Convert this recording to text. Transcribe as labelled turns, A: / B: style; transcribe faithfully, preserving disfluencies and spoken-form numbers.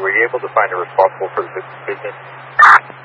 A: were you able to find a responsible for the business?